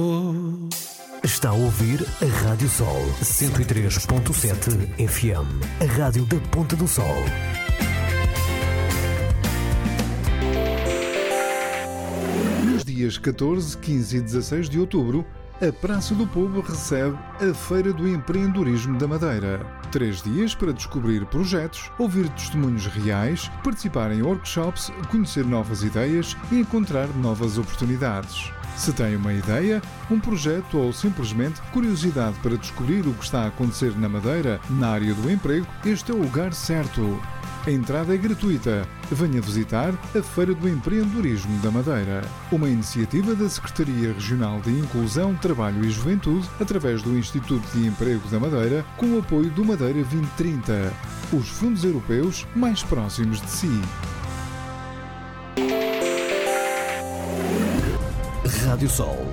Está a ouvir a Rádio Sol 103.7 FM, a rádio da Ponta do Sol. Nos dias 14, 15 e 16 de outubro, a Praça do Povo recebe a Feira do Empreendedorismo da Madeira. 3 dias para descobrir projetos, ouvir testemunhos reais, participar em workshops, conhecer novas ideias e encontrar novas oportunidades. Se tem uma ideia, um projeto ou simplesmente curiosidade para descobrir o que está a acontecer na Madeira, na área do emprego, este é o lugar certo. A entrada é gratuita. Venha visitar a Feira do Empreendedorismo da Madeira, uma iniciativa da Secretaria Regional de Inclusão, Trabalho e Juventude, através do Instituto de Emprego da Madeira, com o apoio do Madeira 2030, os fundos europeus mais próximos de si. Rádio Sol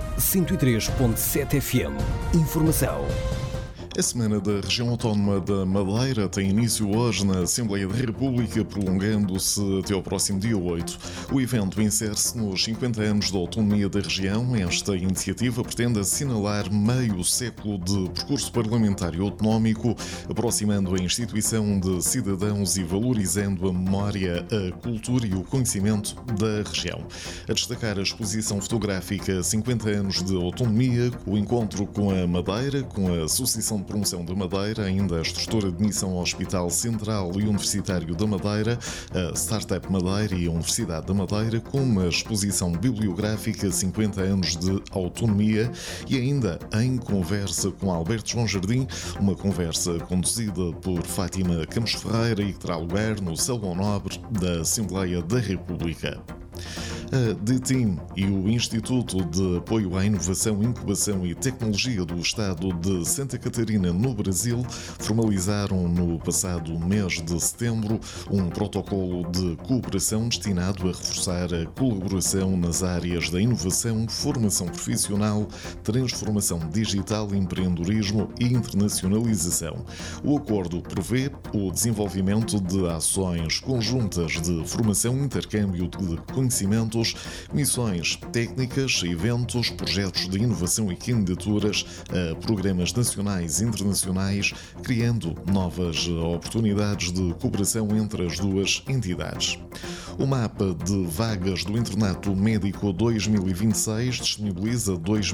103.7 FM. Informação. A Semana da Região Autónoma da Madeira tem início hoje na Assembleia da República, prolongando-se até ao próximo dia 8. O evento insere-se nos 50 anos da autonomia da região. Esta iniciativa pretende assinalar meio século de percurso parlamentar e autonómico, aproximando a instituição de cidadãos e valorizando a memória, a cultura e o conhecimento da região. A destacar a exposição fotográfica 50 anos de autonomia, o encontro com a Madeira, com a Associação de Promoção da Madeira, ainda a estrutura de missão ao Hospital Central e Universitário da Madeira, a Startup Madeira e a Universidade da Madeira, com uma exposição bibliográfica 50 anos de autonomia e ainda em conversa com Alberto João Jardim, uma conversa conduzida por Fátima Campos Ferreira e que terá lugar no Salão Nobre da Assembleia da República. A DTIM e o Instituto de Apoio à Inovação, Incubação e Tecnologia do Estado de Santa Catarina, no Brasil, formalizaram no passado mês de setembro um protocolo de cooperação destinado a reforçar a colaboração nas áreas da inovação, formação profissional, transformação digital, empreendedorismo e internacionalização. O acordo prevê o desenvolvimento de ações conjuntas de formação e intercâmbio de conhecimentos, missões técnicas, eventos, projetos de inovação e candidaturas a programas nacionais e internacionais, criando novas oportunidades de cooperação entre as duas entidades. O mapa de vagas do Internato Médico 2026 disponibiliza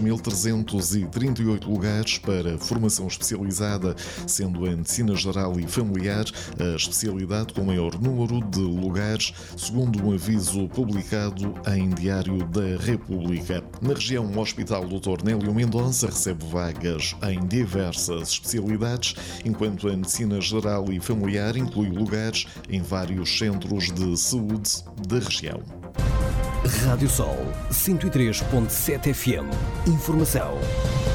2.338 lugares para formação especializada, sendo a Medicina Geral e Familiar a especialidade com maior número de lugares, segundo um aviso publicado em Diário da República. Na região, o Hospital Dr. Nélio Mendonça recebe vagas em diversas especialidades, enquanto a Medicina Geral e Familiar inclui lugares em vários centros de saúde da região. Rádio Sol 103.7 FM. Informação.